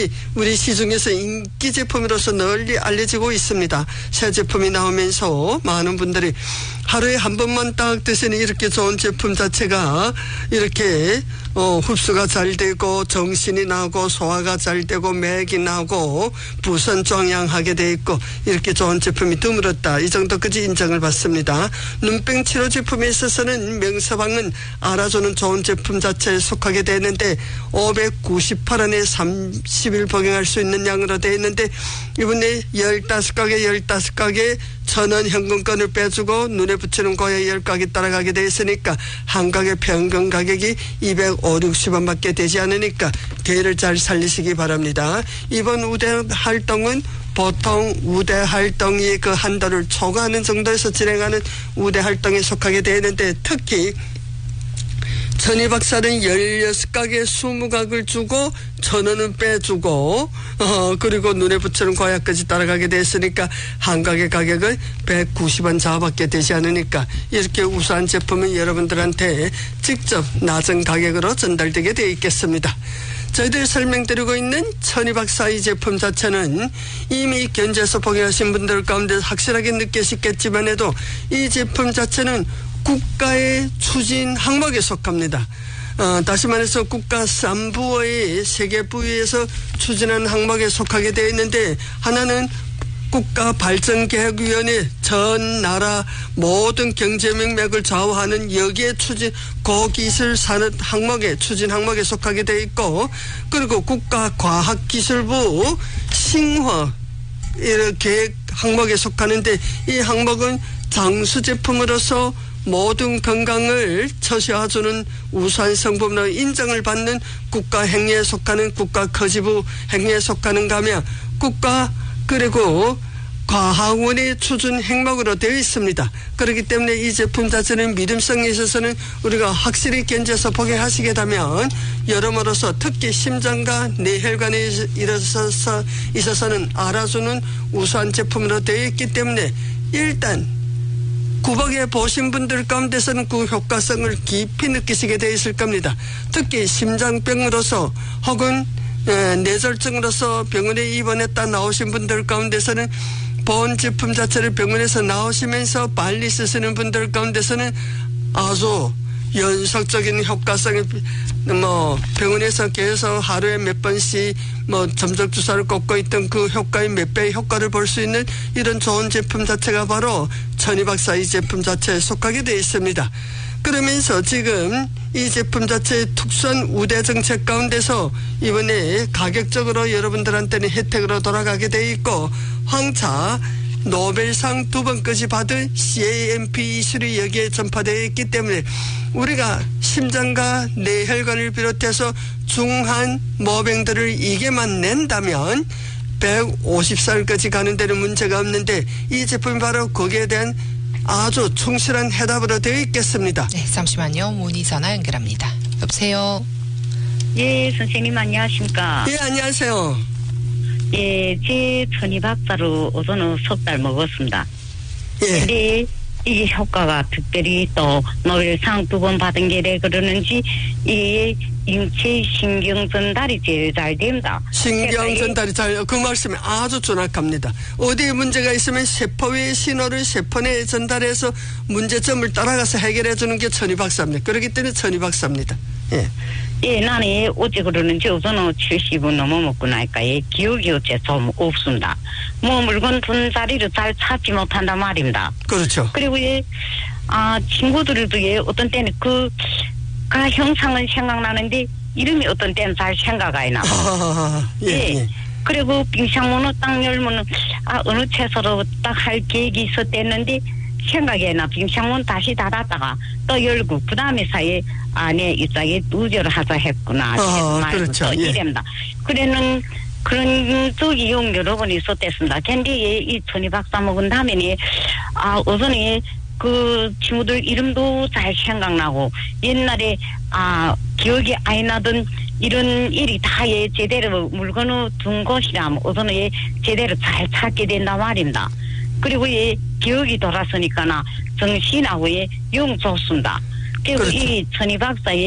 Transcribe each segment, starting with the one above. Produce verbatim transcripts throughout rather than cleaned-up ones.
제품이 우리 시중에서 인기 제품으로서 널리 알려지고 있습니다. 새 제품이 나오면서 많은 분들이 하루에 한 번만 딱 드시는 이렇게 좋은 제품 자체가 이렇게 어, 흡수가 잘 되고 정신이 나고 소화가 잘 되고 맥이 나고 부선 종양하게 돼 있고 이렇게 좋은 제품이 드물었다. 이 정도까지 인정을 받습니다. 눈병 치료 제품에 있어서는 명서방은 알아주는 좋은 제품 자체에 속하게 되는데 오백구십팔 원에 삼십 일 복용할 수 있는 양으로 되어 있는데 이번에 십오 가게 십오 가게 천 원 현금권을 빼주고 눈에 붙이는 거에 십 가게 따라가게 돼 있으니까 한 가게 평균 가격이 이백오십 원밖에 되지 않으니까 개를 잘 살리시기 바랍니다. 이번 우대 활동은 보통 우대 활동이 그 한 달을 초과하는 정도에서 진행하는 우대 활동에 속하게 되는데 특히 천희 박사는 십육 가게 이십 각을 주고 천 원은 빼주고 어 그리고 눈에 붙이는 과약까지 따라가게 됐으니까 한 가게 가격은 백구십 원 자밖에 되지 않으니까 이렇게 우수한 제품은 여러분들한테 직접 낮은 가격으로 전달되게 되어 있겠습니다. 저희들이 설명드리고 있는 천희 박사 이 제품 자체는 이미 견제해서 복용하신 분들 가운데 확실하게 느끼시겠지만 해도 이 제품 자체는 국가의 추진 항목에 속합니다. 어, 다시 말해서 국가 삼 부의 세 개 부위에서 추진하는 항목에 속하게 되어 있는데 하나는 국가발전계획위원회 전 나라 모든 경제 맥락을 좌우하는 여기에 추진 고기술 산업 항목에 추진 항목에 속하게 되어 있고 그리고 국가과학기술부 싱화 계획 항목에 속하는데 이 항목은 장수 제품으로서 모든 건강을 처시해주는 우수한 성분으로 인정을 받는 국가 행위에 속하는 국가 거지부 행위에 속하는 가며 국가 그리고 과학원의 추진 행목으로 되어 있습니다. 그렇기 때문에 이 제품 자체는 믿음성에 있어서는 우리가 확실히 견제해서 복용하시게 되면 여러모로서 특히 심장과 뇌혈관에 있어서 있어서는 알아주는 우수한 제품으로 되어 있기 때문에 일단 구복에 보신 분들 가운데서는 그 효과성을 깊이 느끼시게 되어 있을 겁니다. 특히 심장병으로서 혹은 뇌졸중으로서 병원에 입원했다 나오신 분들 가운데서는 본 제품 자체를 병원에서 나오시면서 빨리 쓰시는 분들 가운데서는 아주 연속적인 효과성이 뭐 병원에서 계속 하루에 몇 번씩 뭐 점적 주사를 꽂고 있던 그 효과의 몇 배의 효과를 볼 수 있는 이런 좋은 제품 자체가 바로 천희 박사 이 제품 자체에 속하게 되어 있습니다. 그러면서 지금 이 제품 자체의 특수한 우대 정책 가운데서 이번에 가격적으로 여러분들한테는 혜택으로 돌아가게 되어 있고 황차 노벨상 두 번까지 받은 씨에이엠피 이술이 여기에 전파되어 있기 때문에 우리가 심장과 뇌혈관을 비롯해서 중한 모병들을 이게만 낸다면 백오십 살까지 가는 데는 문제가 없는데 이 제품이 바로 거기에 대한 아주 충실한 해답으로 되어 있겠습니다. 네, 잠시만요. 문의 전화 연결합니다. 여보세요. 예, 선생님 안녕하십니까? 예, 안녕하세요. 예, 제 천희 박사로 우선은 석 달 먹었습니다. 예. 근데 이 효과가 특별히 또 노벨상 두 번 받은 게래 그러는지 이 인체 신경 전달이 제일 잘 됩니다. 신경 전달이 잘, 그 말씀이 아주 정확합니다. 어디에 문제가 있으면 세포의 신호를 세포 내에 전달해서 문제점을 따라가서 해결해 주는 게 천희 박사입니다. 그렇기 때문에 천희 박사입니다. 예. 예, 나는 어째 그러는지 우선은 칠십 분 넘어 먹고 나니까 예, 기억이 어째 좀 없습니다. 뭐 물건 둔 자리를 잘 찾지 못한단 말입니다. 그렇죠. 그리고 예, 아, 친구들도 예, 어떤 때는 그, 가 형상은 생각나는데 이름이 어떤 때는 잘 생각 안 나. 아, 예, 예. 예. 그리고 빙상문을 딱 열면은 아, 어느 채소로 딱 할 계획이 있었댔는데 생각이 안 나. 빙상문 다시 닫았다가 또 열고 그 다음에 사이에 안에 이쪽에 누저를 하자 했구나. 아, 그렇죠. 또 예. 이랍니다. 그래는 그런 적이 용 여러 번 있었댔습니다. 근데 이 천희 박사 먹은 다음에는 아, 우선에 그 친구들 이름도 잘 생각나고 옛날에 아 기억이 안 나던 이런 일이 다 예 제대로 물건을 둔 것이라면 우선은 예 제대로 잘 찾게 된단 말입니다. 그리고 예 기억이 돌아서니까나 정신하고 예 영 좋습니다. 그리고 그렇죠. 이 천희 박사의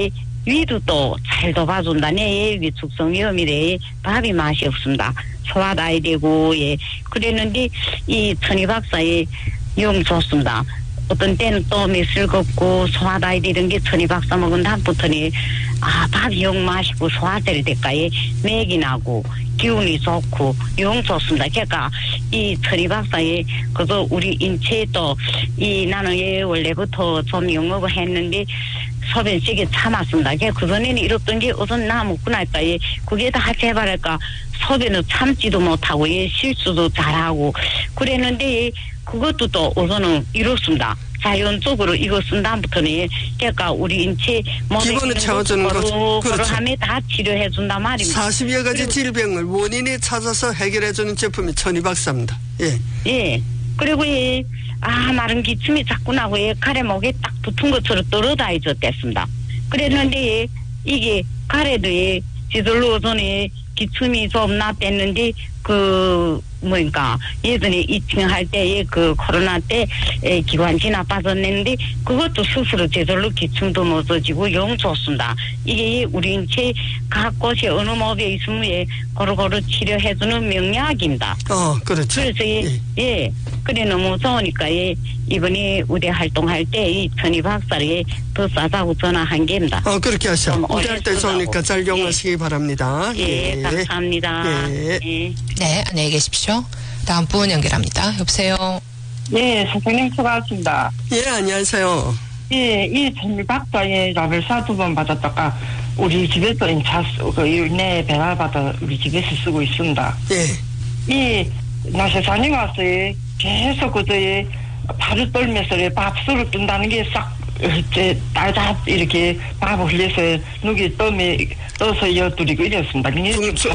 위도 또 잘 도와준다. 내 위축성 위험이래. 밥이 맛이 없습니다. 소화다이 되고, 예. 그랬는데, 이 천희 박사의 영 좋습니다. 어떤 때는 또 며칠 걷고 소화다이 되던 게 천희 박사 먹은 다음부터는 아, 밥이 영 맛있고 소화될 때까지 맥이 나고 기운이 좋고 영 좋습니다. 그러니까 이 천희 박사의 그거 우리 인체에 또 이 나는 예 원래부터 좀 영업을 했는데 소변식에 참았습니다. 그전에는 이랬던 게 우선 나 먹고 날까 예 그게 다 해바랄까 소변을 참지도 못하고 예 실수도 잘하고 그랬는데 그것도 또 우선은 이렇습니다. 자연적으로 이거 쓴 다음부터는 그러니까 우리 인체 기본을 채워주는 거죠. 그렇죠. 그렇죠. 함에 다 치료해 준단 말입니다. 사십여 가지 질병을 원인에 찾아서 해결해주는 제품이 천희 박사입니다. 예. 예. 그리고 예, 아 마른 기침이 자꾸 나고 예, 가래 목에 딱 붙은 것처럼 떨어다니졌댔습니다. 그랬는데 예, 이게 가래도 예, 지들로 전에 기침이 좀 나뺐는데 그 뭐니까 예전에 이층 할 때 그 코로나 때 기관지 나빠졌는데 그것도 스스로 제대로 기침도 못 져지고 영 좋습니다. 이게 우리 인체 각 곳에 어느 몸에 있으면 예, 고루고루 치료해주는 명약입니다. 어, 그렇죠. 그래서 예, 예. 예. 그래 너무 좋으니까 예, 이번에 우대 활동할 때 이 천희 박사를 더 싸다고 전화한 게입니다. 어, 그렇게 하셔. 좀 우대할 때 오래 좋으니까 잘 쓰라고. 이용하시기 바랍니다. 예, 감사합니다. 예. 예. 네, 안녕히 계십시오. 다음 분 연결합니다. 여보세요. 네, 선생님 수고하셨습니다. 예, 안녕하세요. 예, 이 천희 박사의 라벨사 두 번 받았다가 우리 집에서 인차 그내 배달 받아 우리 집에서 쓰고 있습니다. 예. 이 나세산이 와서 계속 그저에 발을 떨면서 밥술을 뜬다는 게 싹 이제 따다 이렇게 밥을 흘려서 누기 떠매 떠서 여드리고 이랬습니다. 중추,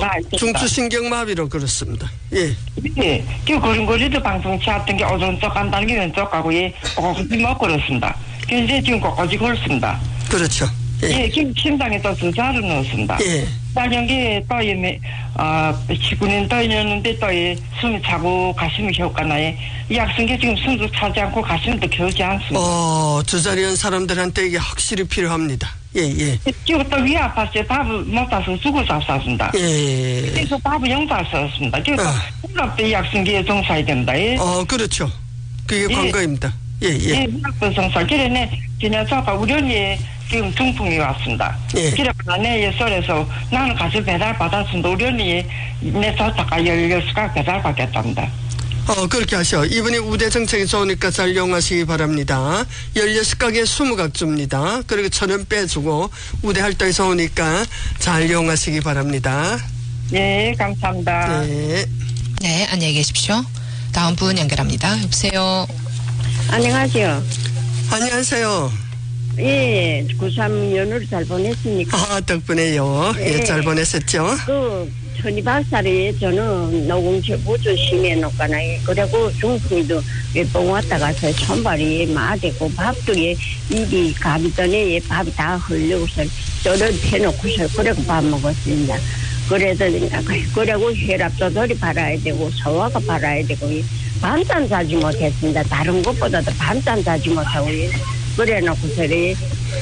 중추신경마비로 그렇습니다. 예. 예, 그 거린거리도 방송 치었던 게 오른쪽 간다는 게 왼쪽 가고 예, 꼬꼬지 못 걸었습니다. 그래서 지금 꼬꼬지 걸었습니다. 그렇죠. 예. 예, 지금 심장에 또 주사를 넣었습니다. 예. 딸년기에 또 예, 아, 십구 년 떠였는데 또 예, 숨이 차고 가슴이 겨울까 나에 이 약성게 지금 숨도 차지 않고 가슴도 겨우지 않습니다. 어, 주자리한 사람들한테 이게 확실히 필요합니다. 예, 예. 지금 또 위 아팠어요. 밥을 못 사서 죽을 쌌습니다. 예. 그래서 밥을 영사 썼습니다. 그래서 어. hun락도 이 약성기에 종사해야 된다. 예. 어, 그렇죠. 그게 예. 관거입니다. 예, 예. 예, hun락도 종사. 그래네 지나쳐가 우리 언니 지금 중풍이 왔습니다. 예. 그래서 내 예설에서 나는 가서 배달 받았습니다. 우리 언니 내 저자가 열여섯 가 배달 받겠답니다. 어, 그렇게 하셔. 이번에 우대 정책이 좋으니까 잘 이용하시기 바랍니다. 열여섯 가게 이십 각 줍니다. 그리고 천 원 빼주고 우대 활동이 좋으니까 잘 이용하시기 바랍니다. 예, 감사합니다. 네. 네, 안녕히 계십시오. 다음 분 연결합니다. 여보세요. 안녕하세요. 안녕하세요. 예, 구삼 연휴를 잘 보냈습니까? 아, 덕분에요. 예, 예. 잘 보냈었죠. 그, 천희 박사를 저는 노공철보조 심해놓거나, 그리고 중풍이도 몇 번 왔다 가서 손발이 마되고 밥도 예, 입이 가기 전에 예, 밥이 다 흘려서 저를 해놓고서 그리고 밥 먹었습니다. 그래서, 그리고 혈압도 저리 바라야 되고, 소화가 바라야 되고, 예, 반찬 자지 못했습니다. 다른 것보다도 반찬 자지 못하고, 예. 그래 놓고서, 예.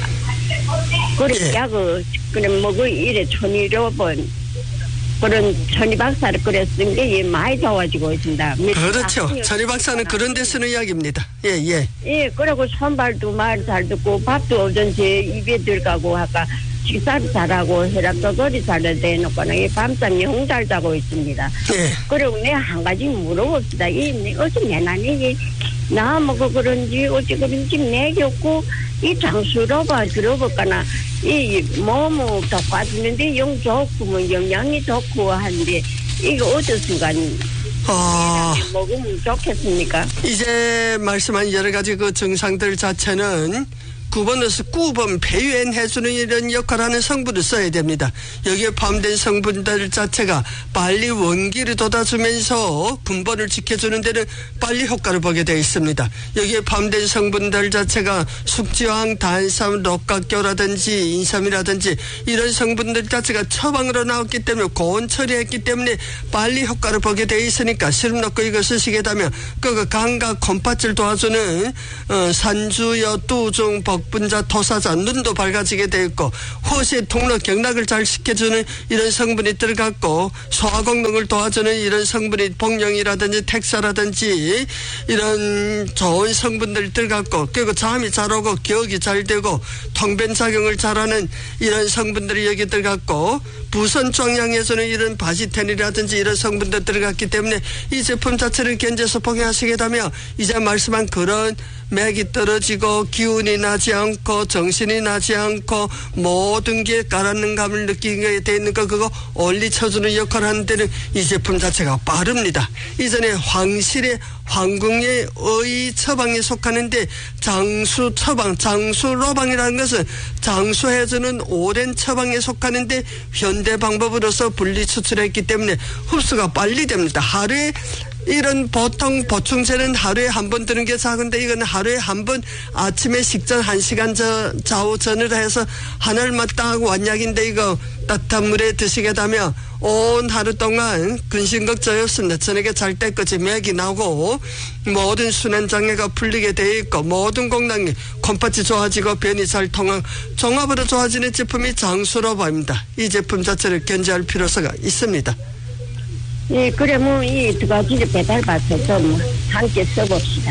그래, 예. 약을, 그래, 먹을 일에 천일여 번, 그런 천희 박사를 그래 쓴 게, 예, 많이 좋아지고 있습니다. 그렇죠. 천희 박사는 그런 데 쓰는 이야기입니다. 예, 예. 예, 그리고 손발도 말 잘 듣고, 밥도 어쩐지 입에 들어가고, 아까 식사를 잘하고, 혈압도 조리 잘 돼놓고는, 이 밤잠 영 잘 자고 있습니다. 예. 그리고 내가 한 가지 물어봅시다. 이, 내, 어찌 내나니, 나 먹어 그런지, 어찌 그런지 내겼고, 이 장수로 봐, 들어볼까나, 이 몸을 돋궈주는데 영 좋고, 뭐 영양이 좋고 한데, 이거 어떻습니까? 어, 먹으면 좋겠습니까? 이제 말씀한 여러 가지 그 증상들 자체는 구분해서 구분, 배유해주는 이런 역할을 하는 성분을 써야 됩니다. 여기에 포함된 성분들 자체가 빨리 원기를 돋아주면서 분번을 지켜주는 데는 빨리 효과를 보게 되어 있습니다. 여기에 포함된 성분들 자체가 숙지황, 단삼, 록각교라든지 인삼이라든지 이런 성분들 자체가 처방으로 나왔기 때문에 고온 처리했기 때문에 빨리 효과를 보게 되어 있으니까 시름 넣고 이거 쓰시게 되면 그 간과 콩팥을 도와주는 어, 산주여, 뚜중, 복 억분자, 토사자, 눈도 밝아지게 돼 있고 호시의 통로, 경락을 잘 시켜주는 이런 성분이 들어갔고 소화功能을 도와주는 이런 성분이 복령이라든지 택사라든지 이런 좋은 성분들이 들어갔고 그리고 잠이 잘 오고 기억이 잘 되고 통변작용을 잘하는 이런 성분들이 여기 들어갔고 부선 종양에서는 이런 바시텐이라든지 이런 성분도 들어갔기 때문에 이 제품 자체를 견제해서 복용하시게 되면 이제 말씀한 그런 맥이 떨어지고 기운이 나지 않고 정신이 나지 않고 모든 게 가라앉는 감을 느끼게 돼 있는 거 그거 올리쳐주는 역할을 하는 데는 이 제품 자체가 빠릅니다. 이전에 황실의 황궁의 의 처방에 속하는데 장수 처방, 장수 로방이라는 것은 장수해주는 오랜 처방에 속하는데 현대 방법으로서 분리 추출했기 때문에 흡수가 빨리 됩니다. 하루에 이런 보통 보충제는 하루에 한 번 드는 게 작은데 이건 하루에 한 번 아침에 식전 한 시간 저, 좌우 전을 해서 하늘만 딱 완약인데 이거 따뜻한 물에 드시게 되면 온 하루 동안 근심걱정이 없습니다. 저녁에 잘 때까지 맥이 나고 모든 순환장애가 풀리게 돼 있고 모든功能이 콩팥이 좋아지고 변이 잘 통한 종합으로 좋아지는 제품이 장수로바입니다. 이 제품 자체를 견제할 필요성이 있습니다. 예, 그래, 뭐, 이 두 가지를 배달받아서 뭐, 함께 써봅시다.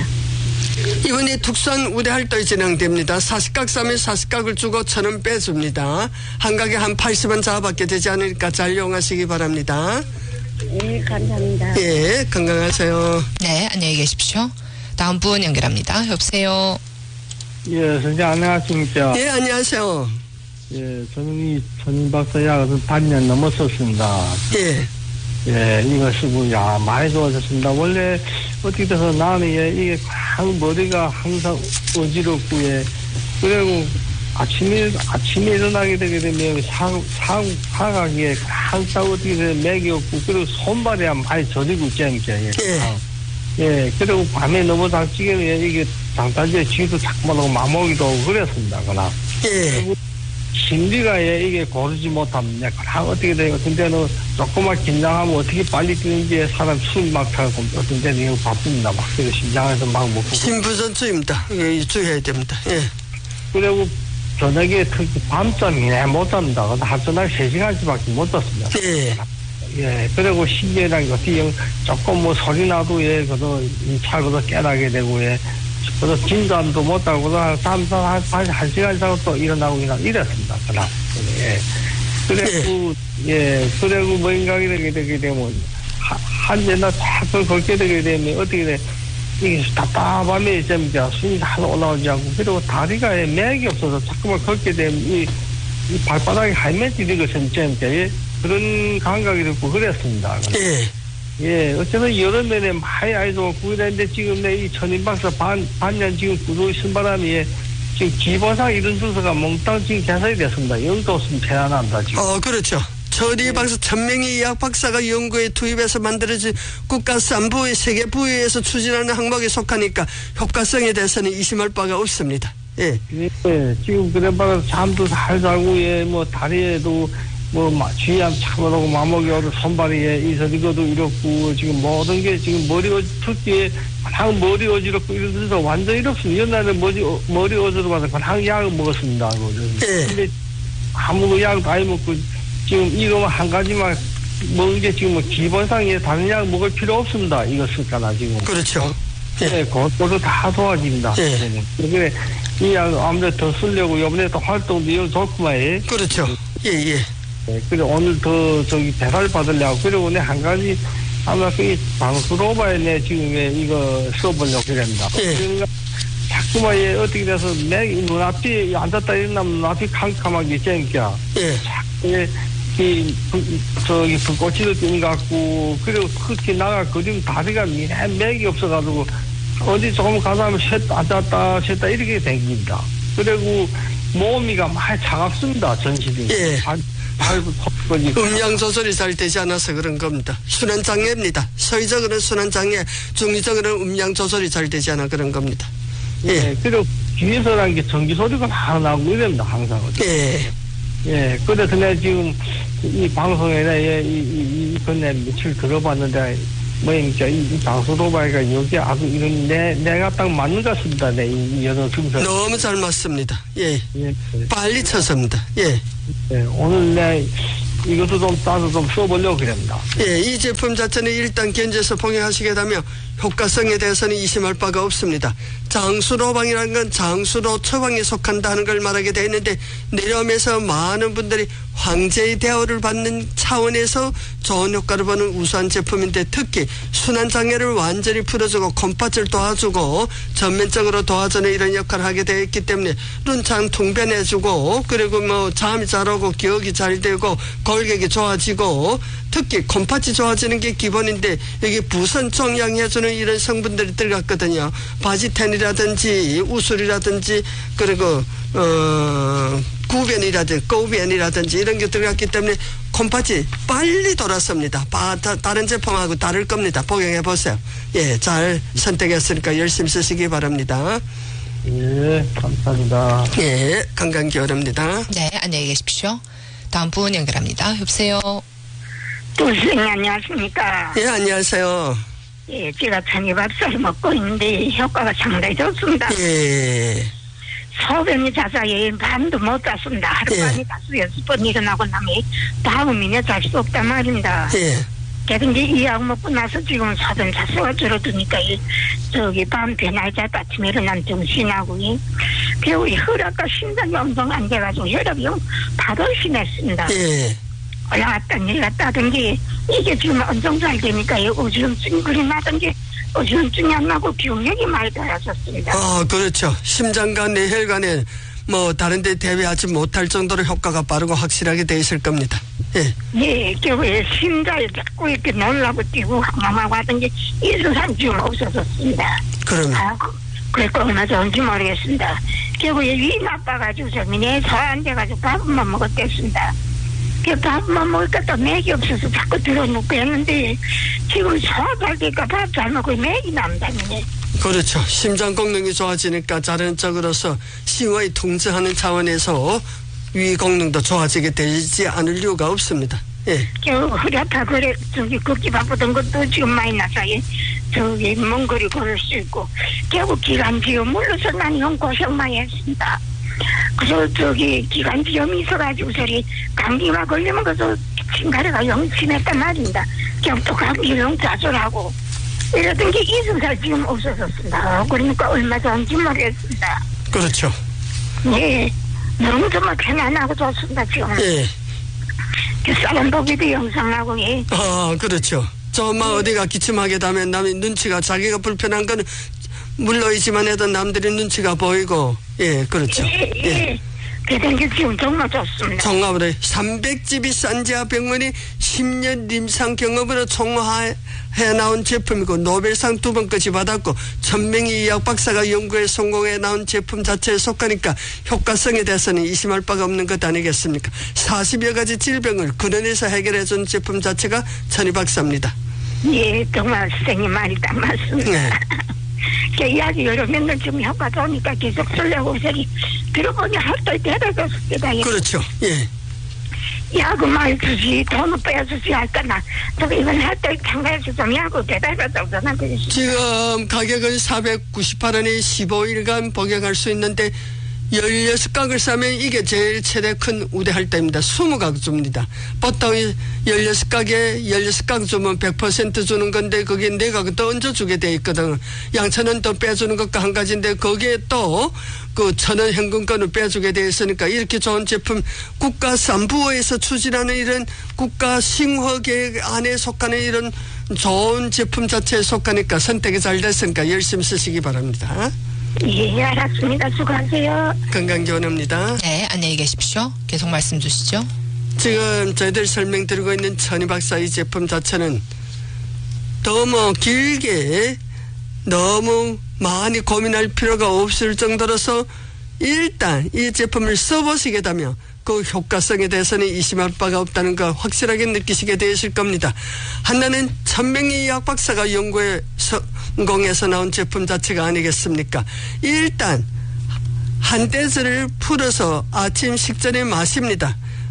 이번에 특수한 우대 활동이 진행됩니다. 사십각 사면 사십각을 주고 천 원 빼줍니다. 한 가게 한 팔십 원 잡아받게 되지 않으니까 잘 이용하시기 바랍니다. 예, 감사합니다. 예, 건강하세요. 네, 안녕히 계십시오. 다음 분 연결합니다. 여보세요. 예, 선생님 안녕하십니까? 예, 안녕하세요. 예, 저는 이 전임 박사 약을 반년 넘었었습니다. 예. 예, 이거 쓰고, 야, 많이 좋아졌습니다. 원래, 어떻게 돼서 나는, 예, 이게 항, 머리가 항상 어지럽고, 예, 그리고 아침에, 아침에 일어나게 되게 되면, 사, 사, 사각에 항상 어떻게 되면 맥이 없고, 그리고 손발이 많이 저리고 있잖아요, 예. 예. 예, 그리고 밤에 너무 당치기는, 예, 이게 장단지에 쥐도 자꾸만 하고 마모기도 하고 그랬습니다, 그나. 예. 심리가 예, 이게 고르지 못합니다. 그냥 어떻게 돼요? 근데는 조금만 긴장하면 어떻게 빨리 뛰는지 사람 숨이 막 차고 어떤 때는 이거 바쁩니다. 막 그래서 심장에서 막 먹고. 신부전투입니다. 예, 주의해야 됩니다. 예. 그리고 저녁에 특히 밤잠이 못 잡니다. 하루 저녁 세 시간씩밖에 못 잤습니다. 예. 예, 그리고 신기하다는 것이 조금 뭐 소리 나도 예, 그도 차고도 깨나게 되고 예. 그래서 진단도 못하고 한 삼, 한, 한, 한 시간 자고 또 일어나고 그냥 이랬습니다. 그냥. 예. 그래고, 예, 그리고 뭔가 이렇게 되게 되면, 한 제나 자꾸 걷게 되게 되면 어떻게 돼, 이게 답답함에 좀 숨이 잘 올라오지 않고, 그리고 다리가 맥이 없어서 자꾸만 걷게 되면 이, 이 발바닥이 할매지는 것은 좀, 예, 그런 감각이 있고 그랬습니다. 예. 예, 어쨌든 여러 면에 많이 아이도 구이랬는데 지금 내 이 천인박사 반, 반년 지금 구도 있은 바람에 지금 기본상 이런 순서가 몽땅 지금 개설이 됐습니다. 영도 없으면 편안합니다, 지금. 어, 그렇죠. 천리 박사, 천명의 약 박사가 연구에 투입해서 만들어진 국가 삼부의 세계 부위에서 추진하는 항목에 속하니까 효과성에 대해서는 의심할 바가 없습니다. 예. 예, 지금 그래 봐서 잠도 잘 자고, 예, 뭐 다리에도 뭐, 쥐암 차고나고 마목이 오고 손발이 예, 이서리고도 이렇고, 지금 모든 게 지금 머리 어지, 특히 그냥 머리 어지럽고 이러면서 완전 이렇습니다. 옛날에 머리, 머리 어지러워서 그냥 약을 먹었습니다. 예. 근데 아무 약도 안 먹고, 지금 이거 한 가지만 먹은 게 지금 뭐 기본상에 다른 약 먹을 필요 없습니다. 이거 쓸까나 지금. 그렇죠. 예, 네, 그것도 다 도와집니다. 예. 그래, 이 약 아무래도 더 쓰려고, 이번에 또 활동도 이거 좋구만, 예. 그렇죠. 예, 예. 네, 그래, 오늘 더, 저기, 배달 받으려고. 그리고 내 한 가지, 아마 그, 방수로바에 내 지금 이거 써보려고 그럽니다. 예. 그러니까, 자꾸만, 예, 어떻게 돼서, 내 눈앞이 앉았다 일어나면 눈앞이 캄캄하게 쟁겨. 예. 자꾸, 이, 그, 저기, 불꽃이도 뜨는 것 같고, 그리고 그렇게 나가, 그리고 다리가 미안 맥이 없어가지고, 어디 조금 가다 하면 쉬었다, 앉았다, 쉬었다, 이렇게 댕깁니다. 그리고, 몸이가 많이 차갑습니다, 전신이. 예. 발부터 음양 조절이 잘 되지 않아서 그런 겁니다. 순환 장애입니다. 서의적으로는 순환 장애, 중의적으로는 음양 조절이 잘 되지 않아 그런 겁니다. 예. 예. 그리고 뒤에서라는 게 전기 소리가 막 나고 이럽니다, 항상. 예. 예. 그래서 내가 지금 이 방송에 예, 이, 이, 이, 건네 며칠 들어봤는데 뭐, 이제, 이 장수로바이가 여기 아주 이런, 내, 내가 딱 맞는 것 같습니다. 내, 이 여러 중서. 너무 잘 맞습니다. 예. 예, 예. 빨리 쳤습니다. 예. 예, 오늘 내, 이것도 좀 따서 좀 써보려고 그럽니다. 예, 이 제품 자체는 일단 견제해서 봉행하시게 되면 효과성에 대해서는 의심할 바가 없습니다. 장수로방이라는 건 장수로 처방에 속한다는 걸 말하게 되어 있는데 내려오면서 많은 분들이 황제의 대우를 받는 차원에서 좋은 효과를 보는 우수한 제품인데 특히 순환장애를 완전히 풀어주고 컴파츠를 도와주고 전면적으로 도와주는 이런 역할을 하게 되어 있기 때문에 눈참 통변해주고 그리고 뭐 잠이 잘 오고 기억이 잘 되고 골격이 좋아지고 특히 컴파츠 좋아지는 게 기본인데 여기 부선 종양해주는 이런 성분들이 들어갔거든요. 바지텐이라든지 우술이라든지 그리고 어 구변이라든지 꼬변이라든지 이런 게 들어갔기 때문에 컴파츠 빨리 돌았습니다. 바, 다, 다른 제품하고 다를 겁니다. 복용해 보세요. 예, 잘 선택했으니까 열심히 쓰시기 바랍니다. 예, 감사합니다. 예, 건강 기원합니다. 네, 안녕히 계십시오. 다음 분 연결합니다. 여보세요. 선생님 안녕하십니까. 예, 안녕하세요. 예, 제가 천이밥살 먹고 있는데 효과가 상당히 좋습니다. 예. 소변이 자자에 밤도 못 잤습니다. 하룻밤에 예. 다섯 여섯 번 일어나고 나면 다음이면 잘 수 없단 말입니다. 예. 그래서 이제 이 약 먹고 나서 지금 소변 자수가 줄어드니까 이 저기 밤 배날 잤다 아침에 일어나면 정신하고 이 겨우 이 혈압과 심장이 엄청 안 돼가지고 혈압이 바로 심했습니다. 예. 올라갔다 내려갔다 하던 게 이게 지금 엄청 잘 되니까 이 우주염증이 그리 나던 게 우주염증이 안 나고 기억력이 많이 달라졌습니다. 아, 그렇죠. 심장과 뇌혈관에 뭐 다른 데 대비하지 못할 정도로 효과가 빠르고 확실하게 돼 있을 겁니다. 예. 예, 겨우에 심장이 자꾸 이렇게 놀라고 뛰고 항암하고 하던 게 이수산 지금 없어졌습니다. 그러면 아, 그, 그래서 얼마 좋은지 모르겠습니다. 겨우에 위 나빠가지고 저민에 소안 돼가지고 밥만 먹었댔습니다. 그 밥만 먹으니까 또 맥이 없어서 자꾸 들어놓고 했는데 지금 소화 잘 되니까 밥 잘 먹고 맥이 남다니네. 그렇죠. 심장功能이 좋아지니까 다른 쪽으로서 심의 통제하는 차원에서 위功能도 좋아지게 되지 않을 이유가 없습니다. 예. 겨우 허리 아파 그래 저기 걷기 바쁘던 것도 지금 많이 나서 저기 먼 거리 걸을 수 있고 결국 기관지염 물러서 난 형 고생 많이 했습니다. 그래서 저기 기관지염이 있어가지고 저리 감기가 걸리면 그래서 친가래가 영 심했단 말입니다. 그냥 또 감기 영 자절하고 이러던 게 이승살 지금 없어졌습니다. 그러니까 얼마 전인지 모르겠습니다. 그렇죠. 예, 너무 정말 편안하고 좋습니다 지금. 예. 그 사람 보기도 영상하고 예. 아, 그렇죠. 저만 어디가 기침하게 되면 남의 눈치가 자기가 불편한 거는 물론이지만 해도 남들이 눈치가 보이고 예, 그렇죠. 예, 예. 예. 그런 게 지금 정말 좋습니다. 종합으로 삼백 집이 산지아병원이 십 년 임상 경험으로 총화해 나온 제품이고 노벨상 두 번까지 받았고 천명희 의학 박사가 연구에 성공해 나온 제품 자체에 속하니까 효과성에 대해서는 의심할 바가 없는 것 아니겠습니까? 사십여 가지 질병을 근원에서 해결해 준 제품 자체가 천희 박사입니다. 예, 정말 선생님 말이 딱 맞습니다. 네. 그 이야기 여러 맨날 지금 효과 좋으니까 계속 쓰려고 저기 들어보니 할 때 대단했습니다. 그렇죠. 예. 야구 많이 주지 돈을 빼주지 할까나 저거 이번 할 때 참가해서 좀 야구 대단하다고 전화드리겠습니다. 지금 가격은 사백구십팔 원에 십오 일간 복용할 수 있는데 열여섯 각을 싸면 이게 제일 최대 큰 우대할 때입니다. 이십 각 줍니다. 보통 열여섯 각에 열여섯 각 주면 백 퍼센트 주는 건데 거기에 네 각은 더 얹어주게 돼 있거든. 양천 원 더 빼주는 것과 한 가지인데 거기에 또 그 천원 현금권을 빼주게 돼 있으니까 이렇게 좋은 제품 국가 산부호에서 추진하는 이런 국가 싱허계획 안에 속하는 이런 좋은 제품 자체에 속하니까 선택이 잘 됐으니까 열심히 쓰시기 바랍니다. 예, 알았습니다. 수고하세요. 건강 기원합니다. 네, 안녕히 계십시오. 계속 말씀 주시죠. 지금 저희들 설명드리고 있는 천희 박사 이 제품 자체는 너무 길게 너무 많이 고민할 필요가 없을 정도로서 일단 이 제품을 써보시게 되면 그 효과성에 대해서는 의심할 바가 없다는 거 확실하게 느끼시게 되실 겁니다. 하나는 천명희 의학 박사가 연구에 성공해서 나온 제품 자체가 아니겠습니까? 일단 한 떼즈를 풀어서 아침 식전에 마십니다.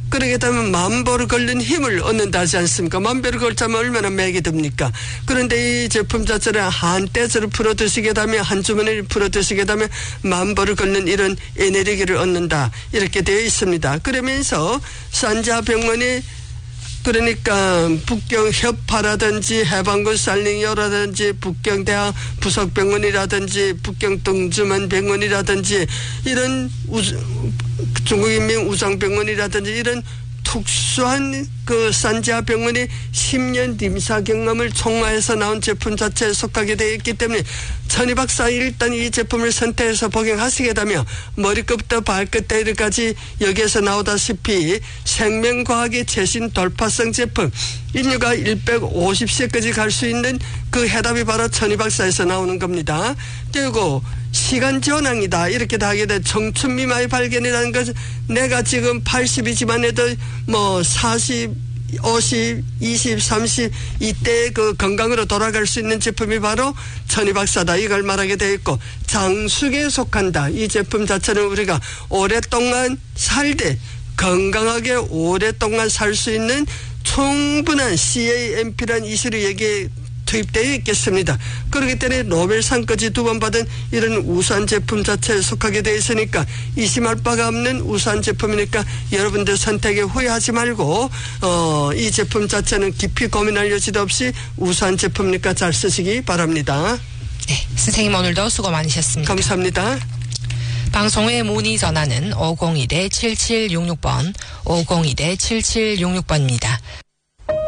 그러게 되면 만 보를 걸는 힘을 얻는다 하지 않습니까? 만 배를 걸자면 얼마나 맥이 듭니까? 그런데 이 제품 자체를 한 떼서를 풀어 드시게 되면, 한 주머니를 풀어 드시게 되면 만 보를 걸는 이런 에너지를 얻는다, 이렇게 되어 있습니다. 그러면서 산자병원이 그러니까 북경 협파라든지 해방군 살링여라든지 북경대학 부석병원이라든지 북경 동주만 병원이라든지 이런 우, 중국인민 우장병원이라든지 이런 특수한 그 산지아병원이 십 년 임사 경험을 총화해서 나온 제품 자체에 속하게 되어 있기 때문에 천희 박사 일단 이 제품을 선택해서 복용하시게 되면 머리끝부터 발끝까지 여기에서 나오다시피 생명과학의 최신 돌파성 제품, 인류가 백오십 세까지 갈 수 있는 그 해답이 바로 천희 박사에서 나오는 겁니다. 그리고 시간 전환이다, 이렇게 다 하게 돼. 청춘 미마의 발견이라는 것은 내가 지금 팔십이지만 해도 뭐 사십, 오십, 이십, 삼십 이때 그 건강으로 돌아갈 수 있는 제품이 바로 천희 박사다, 이걸 말하게 되어 있고, 장숙에 속한다. 이 제품 자체는 우리가 오랫동안 살되 건강하게 오랫동안 살 수 있는 충분한 씨에이엠피라는 이슬이 여기에 투입되어 있겠습니다. 그렇기 때문에 노벨상까지 두 번 받은 이런 우수한 제품 자체에 속하게 되어 있으니까 의심할 바가 없는 우수한 제품이니까 여러분들 선택에 후회하지 말고 어, 이 제품 자체는 깊이 고민할 여지도 없이 우수한 제품이니까 잘 쓰시기 바랍니다. 네, 선생님 오늘도 수고 많으셨습니다. 감사합니다. 방송의 문의 전화는 오공일 칠칠육육 번, 오공일 칠칠육육 번입니다.